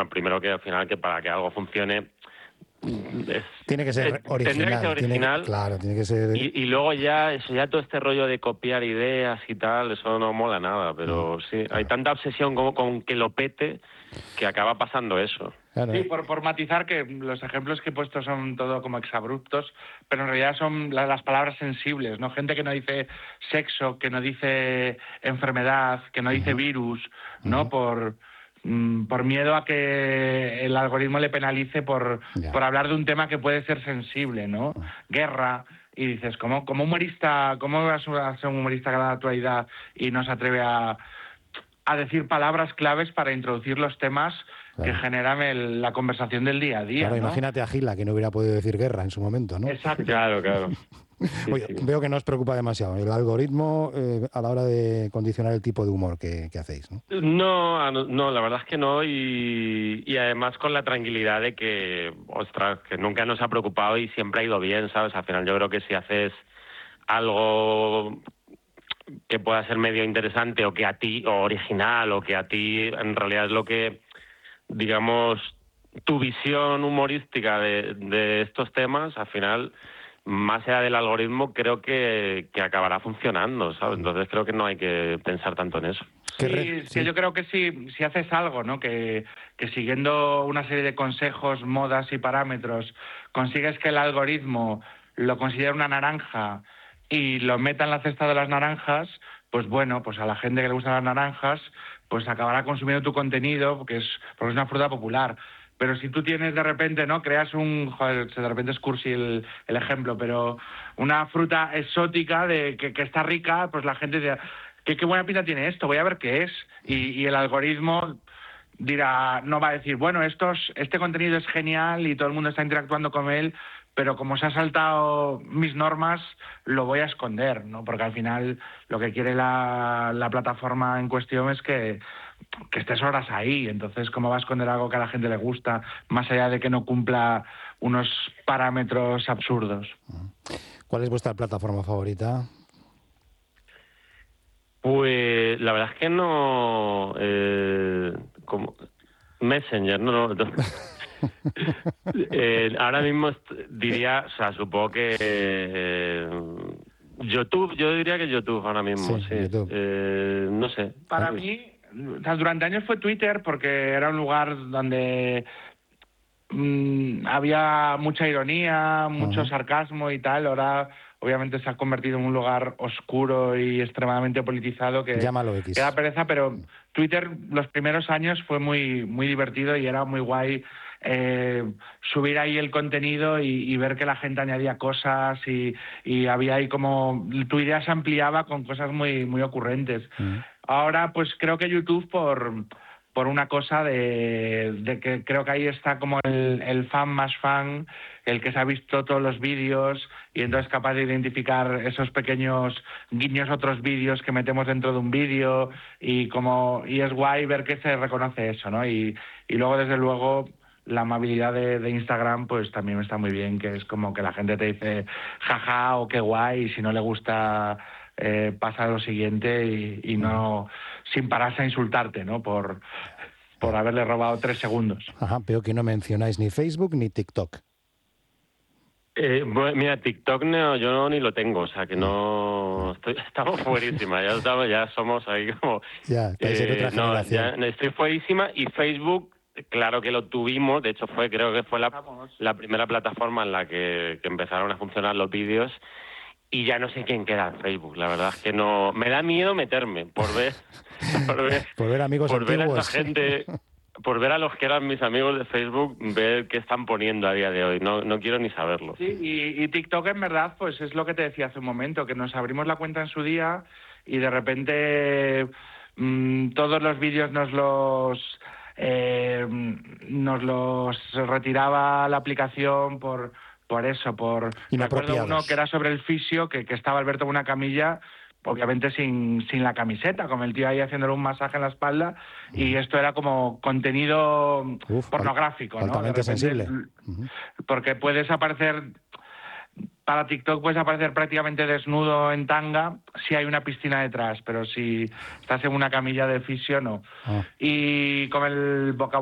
bueno, primero que al final que para que algo funcione tiene que ser original. Tendría que ser original. Claro, tiene que ser... Y luego ya todo este rollo de copiar ideas y tal, eso no mola nada, pero sí, hay tanta obsesión como con que lo pete que acaba pasando eso. Claro. Sí, por matizar que los ejemplos que he puesto son todo como exabruptos, pero en realidad son las palabras sensibles, ¿no? Gente que no dice sexo, que no dice enfermedad, que no dice virus, ¿no? Por miedo a que el algoritmo le penalice por hablar de un tema que puede ser sensible, ¿no? Guerra. Y dices, ¿cómo humorista, cómo vas a ser un humorista de la actualidad y no se atreve a decir palabras claves para introducir los temas que generan la conversación del día a día? Claro, ¿no? imagínate a Gila, que no hubiera podido decir guerra en su momento, ¿no? Exacto. Claro. Oye, veo que no os preocupa demasiado el algoritmo a la hora de condicionar el tipo de humor que hacéis, ¿no? No, la verdad es que no, y además con la tranquilidad de que, ostras, que nunca nos ha preocupado y siempre ha ido bien, ¿sabes? Al final yo creo que si haces algo que pueda ser medio interesante o que a ti, o original, o que a ti en realidad es lo que, digamos, tu visión humorística de estos temas, al final, más allá del algoritmo, creo que acabará funcionando, ¿sabes? Entonces creo que no hay que pensar tanto en eso. Sí, es que yo creo que si haces algo, ¿no? Que siguiendo una serie de consejos, modas y parámetros, consigues que el algoritmo lo considere una naranja y lo meta en la cesta de las naranjas, pues bueno, pues a la gente que le gustan las naranjas, pues acabará consumiendo tu contenido, porque es una fruta popular. Pero si tú tienes de repente, ¿no? Creas de repente es cursi el ejemplo, pero una fruta exótica que está rica, pues la gente dirá, qué buena pinta tiene esto, voy a ver qué es. Y el algoritmo no va a decir, bueno, este contenido es genial y todo el mundo está interactuando con él, pero como se ha saltado mis normas, lo voy a esconder, ¿no? Porque al final lo que quiere la plataforma en cuestión es que estés horas ahí. Entonces, ¿cómo va a esconder algo que a la gente le gusta, más allá de que no cumpla unos parámetros absurdos? ¿Cuál es vuestra plataforma favorita? Pues la verdad es que no... como Messenger, no. Ahora mismo diría, o sea, supongo que YouTube, yo diría que YouTube ahora mismo, sí. YouTube. No sé. Para mí, o sea, durante años fue Twitter porque era un lugar donde había mucha ironía, mucho sarcasmo y tal. Ahora, obviamente, se ha convertido en un lugar oscuro y extremadamente politizado que Llámalo X. da pereza, pero Twitter los primeros años fue muy, muy divertido y era muy guay subir ahí el contenido y ver que la gente añadía cosas y había ahí como... Tu idea se ampliaba con cosas muy, muy ocurrentes. Ahora, pues creo que YouTube por una cosa de que creo que ahí está como el fan más fan, el que se ha visto todos los vídeos y entonces es capaz de identificar esos pequeños guiños a otros vídeos que metemos dentro de un vídeo y es guay ver que se reconoce eso, ¿no? Y luego, desde luego, la amabilidad de Instagram pues también está muy bien, que es como que la gente te dice jaja o qué guay, y si no le gusta pasa a lo siguiente y no sin pararse a insultarte, ¿no? Por haberle robado 3 segundos. Ajá, veo que no mencionáis ni Facebook ni TikTok. Bueno, mira, TikTok no, yo ni lo tengo, o sea que no... Estamos fuerísima, ya somos ahí como... Ya, estáis en otra generación. Ya estoy fuerísima, y Facebook, claro que lo tuvimos, de hecho creo que fue la primera plataforma en la que empezaron a funcionar los vídeos, y ya no sé quién queda en Facebook, la verdad es que no... Me da miedo meterme por ver amigos por ver a antiguos. esa gente... Por ver a los que eran mis amigos de Facebook, ver qué están poniendo a día de hoy. No quiero ni saberlo. Sí, y TikTok en verdad pues es lo que te decía hace un momento, que nos abrimos la cuenta en su día y de repente todos los vídeos nos los retiraba la aplicación por eso. Recuerdo uno que era sobre el fisio, que estaba Alberto en una camilla, obviamente sin la camiseta, con el tío ahí haciéndole un masaje en la espalda, y esto era como contenido pornográfico, ¿no? Altamente sensible. Porque puedes aparecer... Para TikTok puedes aparecer prácticamente desnudo en tanga si hay una piscina detrás, pero si estás en una camilla de fisio, no. Y con el vocabulario